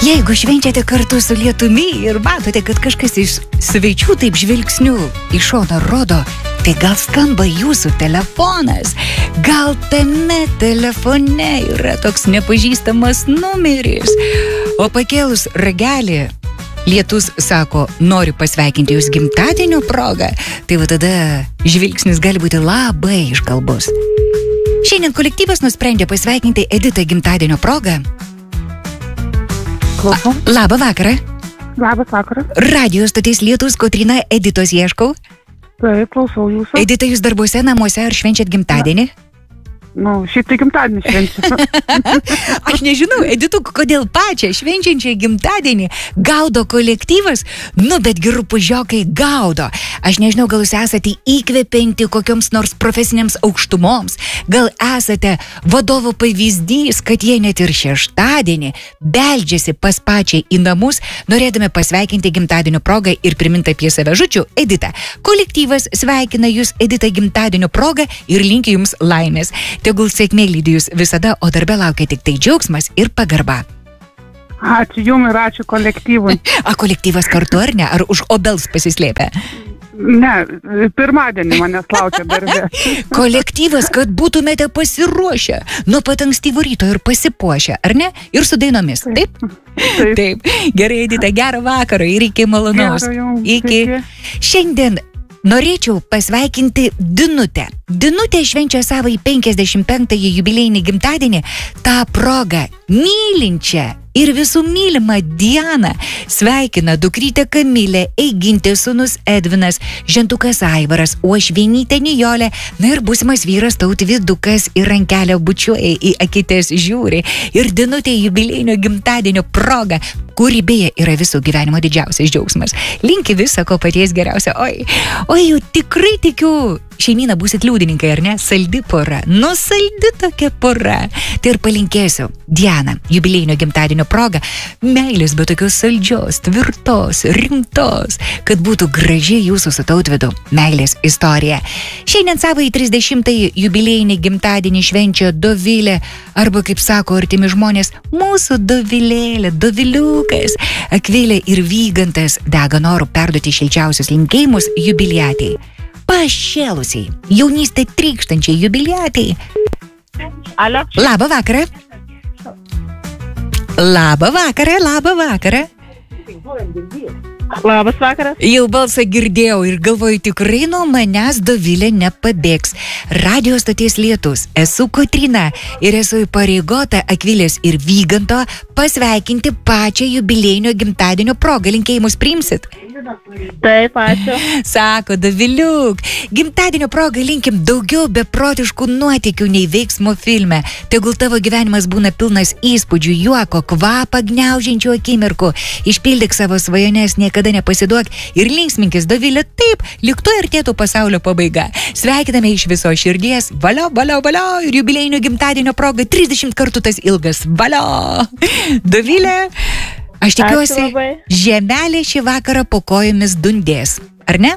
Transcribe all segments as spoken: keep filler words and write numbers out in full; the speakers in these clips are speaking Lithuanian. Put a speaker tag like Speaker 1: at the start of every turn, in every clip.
Speaker 1: Jeigu švenčiate kartu su lietumi ir matote, kad kažkas iš svečių taip žvilgsnių iš šono rodo, tai gal skamba jūsų telefonas, gal tame telefone yra toks nepažįstamas numeris, o pakėlus ragelį, lietus sako, noriu pasveikinti jūs gimtadienio progą, tai va tada žvilgsnis gali būti labai iškalbus. Šiandien kolektyvas nusprendė pasveikinti Editą gimtadienio progą.
Speaker 2: Klausom.
Speaker 1: Labą vakarą.
Speaker 2: Labas vakaras.
Speaker 1: Radio stotis Lietus, Kotryna, Editos ieškau.
Speaker 2: Taip, klausau jūsų.
Speaker 1: Edita, jūs darbuose, namuose ar švenčiat gimtadienį?
Speaker 2: Nu, šiaip tai gimtadienį švenčiu.
Speaker 1: Aš nežinau, Edituk, kodėl pačią švenčiančią gimtadienį gaudo kolektyvas, nu, bet girupužiokai gaudo. Aš nežinau, gal jūs esate įkvepianti kokioms nors profesinėms aukštumoms, gal esate vadovo pavyzdys, kad jie net ir šeštadienį beldžiasi pas pačiai į namus, norėdami pasveikinti gimtadienio progą ir priminti apie save. Žodžiu, Edita, kolektyvas sveikina jūs Edita gimtadienio progą ir linki jums laimės. Tegul sėkmė lydi jūs visada, o darbe laukia tik tai džiaugsmas ir pagarba.
Speaker 2: Ačiū jums ir ačiū kolektyvui.
Speaker 1: A kolektyvas kartu ar ne? Ar už obels pasislėpė?
Speaker 2: Ne, pirmadienį manęs laukia darbe.
Speaker 1: Kolektyvas, kad būtumėte pasiruošę nuo pat ankstyvo ryto ir pasipuošę, ar ne? Ir su dainomis, taip?
Speaker 2: Taip.
Speaker 1: Taip. Gerai, Edita, gerą vakarą ir iki malonaus.
Speaker 2: Gero jums,
Speaker 1: Iki.
Speaker 2: iki.
Speaker 1: Šiandien norėčiau pasveikinti Dinutę. Dinutė švenčia savo penkiasdešimt penktąjį jubiliejinį gimtadienį, tą progą mylinčią ir visų mylimą Dianą sveikina dukrytė Kamilė, Eigintė sūnus Edvinas, žentukas Aivaras, Uošvienytė Nijolė, na ir būsimas vyras Tautvydukas ir rankelę bučiuoja į akytes žiūri. Ir Dinutė jubiliejinio gimtadienio proga, kuri beje yra visų gyvenimo didžiausias džiaugsmas. Linki viso ko paties geriausio. Oi, oi, jau tikrai tikiu, šeimyna būsit liudininkai, ar ne? Saldi pora, nu saldi tokia pora. Tai ir palinkėsiu, Diana, jubiliejinio gimtadienio proga, meilės, bet tokios saldžios, tvirtos, rimtos, kad būtų graži jūsų su Tautvydu meilės istorija. Šiandien savo į trisdešimtąjį jubiliejinį gimtadienį švenčia Dovilė, arba kaip sako artimi žmonės, mūsų Dovilėlė, Doviliukas. Akvilė ir Vygantas dega noru perduoti šilčiausius linkėjimus jubiliatei. Pašėlusiai, jaunystė trykštančiai jubiliatai.
Speaker 3: Alio.
Speaker 1: Labą vakarą. Labą vakarą, labą vakarą.
Speaker 3: Labas vakaras.
Speaker 1: Jau balsą girdėjau ir galvoju, tikrai nuo manęs Dovilė nepabėgs. Radio stoties Lietus. Esu Kotryna ir esu įpareigota Akvilės ir Vyganto pasveikinti pačią jubiliejinio gimtadienio progą. Linkėjimus priimsit?
Speaker 3: Taip, ačiū.
Speaker 1: Sako Doviliuk, gimtadienio progą linkim daugiau beprotiškų nuotykių nei veiksmo filme. Tegul tavo gyvenimas būna pilnas įspūdžių, juoko, kvapą gniaužiančių akimirkų. Išpildyk savo svajones, niekada nepasiduok ir linksminkis, Dovilė, taip, lyg to artėtų pasaulio pabaiga. Sveikiname iš viso širdies, valio, valio, valio, ir jubiliejinio gimtadienio proga trisdešimt kartų tas ilgas, valio. Dovilė, aš tikiuosi, žemelė šį vakarą po kojomis dundės, ar ne?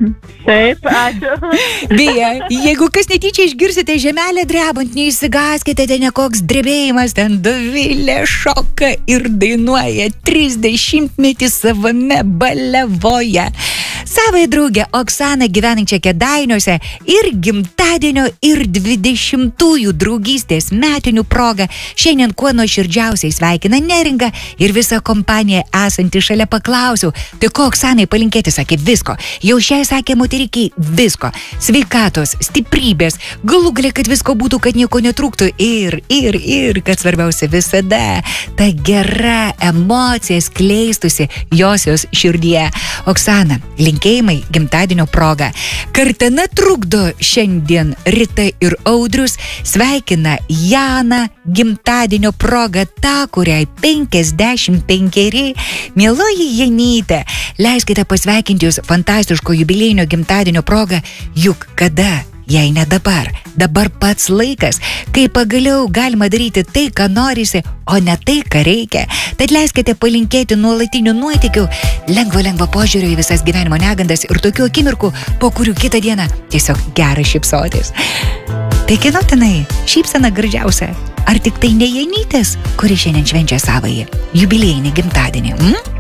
Speaker 3: Taip, ačiū.
Speaker 1: Beje, jeigu kas netyčia išgirsite žemelę drebant, neįsigaskite, ten nekoks drebėjimas, ten Dovilė šoka ir dainuoja trisdešimtmetį savame balevoje. Savai draugė Oksana gyvenančia Kėdainiuose ir gimtadienio ir dvidešimtųjų draugystės metinių proga šiandien kuo nuoširdžiausiai sveikina Neringa ir visa kompanija esanti šalia. Paklausiau, tai ko Oksanai palinkėti, sakė, visko. Jau šiai sakė moterikiai, visko. Sveikatos, stiprybės, galų galia, kad visko būtų, kad nieko netrūktų ir, ir, ir, kad svarbiausia visada ta gera emocija skleistusi josios širdyje. Oksana, linkėjimai gimtadienio proga. Kartana trukdo šiandien Rita ir Audrius, sveikina Janą gimtadienio proga, tą, kuriai penkiasdešimt penkeri. Mieloji Janyte, leiskite pasveikinti jūs fantastiško jubiliejinio gimtadienio proga, juk kada, jei ne dabar, dabar pats laikas, kai pagaliau galima daryti tai, ką norisi, o ne tai, ką reikia. Tad leiskite palinkėti nuolatinių nuotykių, lengvo lengvo požiūrio į visas gyvenimo negandas ir tokių akimirkų, po kurių kitą dieną tiesiog gera šypsotis. Tai kieno tenai, šypsena gražiausia. Ar tik tai ne Janytės, kuri šiandien švenčia savąjį jubiliejinį gimtadienį? Mm?